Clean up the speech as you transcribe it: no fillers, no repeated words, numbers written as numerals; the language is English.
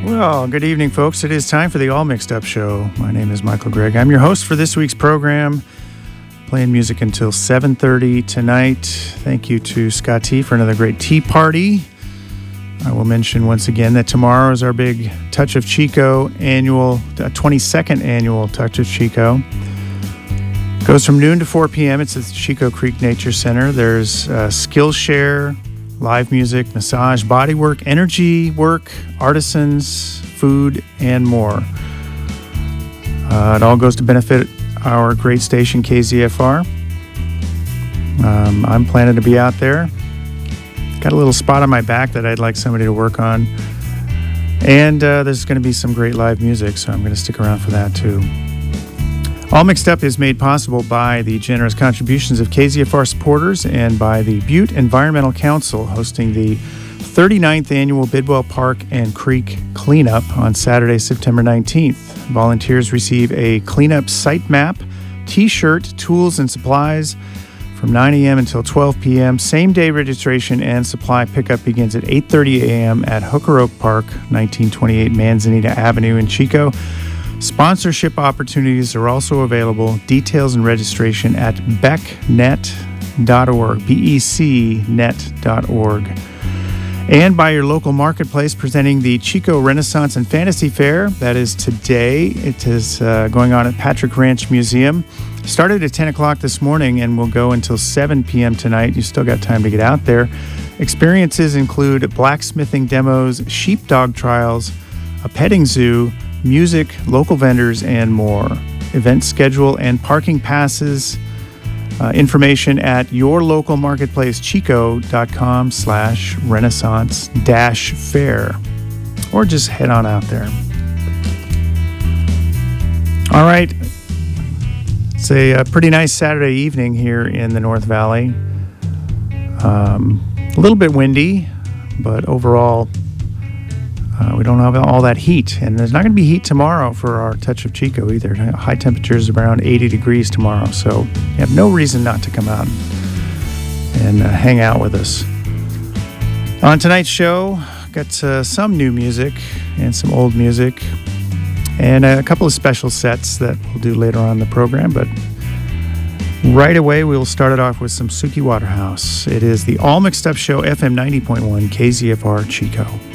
Well, good evening, folks. It is time for the All Mixed Up Show. My name is Michael Gregg. I'm your host for this week's program, playing music until 7:30 tonight. Thank you to Scott T for another great tea party. I will mention once again that tomorrow is our big Touch of Chico annual, 22nd annual Touch of Chico. Goes from noon to 4 p.m. It's at the Chico Creek Nature Center. There's Skillshare, live music, massage, bodywork, energy work, artisans, food, and more. It all goes to benefit our great station, KZFR. I'm planning to be out there. Got a little spot on my back that I'd like somebody to work on. And there's going to be some great live music, so I'm going to stick around for that too. All Mixed Up is made possible by the generous contributions of KZFR supporters and by the Butte Environmental Council, hosting the 39th annual Bidwell Park and Creek Cleanup on Saturday, September 19th. Volunteers receive a cleanup site map, t-shirt, tools, and supplies from 9 a.m. until 12 p.m. Same-day registration and supply pickup begins at 8:30 a.m. at Hooker Oak Park, 1928 Manzanita Avenue in Chico. Sponsorship opportunities are also available. Details and registration at becnet.org, becnet.org. And by your local marketplace presenting the Chico Renaissance and Fantasy Fair. That is today. It is going on at Patrick Ranch Museum. Started at 10 o'clock this morning and will go until 7 p.m. tonight. You still got time to get out there. Experiences include blacksmithing demos, sheepdog trials, a petting zoo, music, local vendors, and more. Event schedule and parking passes. Information at yourlocalmarketplacechico.com/renaissance-fair. Or just head on out there. All right. It's a pretty nice Saturday evening here in the North Valley. A little bit windy, but overall, we don't have all that heat, and there's not going to be heat tomorrow for our Touch of Chico either. High temperatures around 80 degrees tomorrow, so you have no reason not to come out and hang out with us. On tonight's show, got some new music and some old music, and a couple of special sets that we'll do later on in the program, but right away we'll start it off with some Suki Waterhouse. It is the All Mixed Up Show, FM 90.1 KZFR Chico.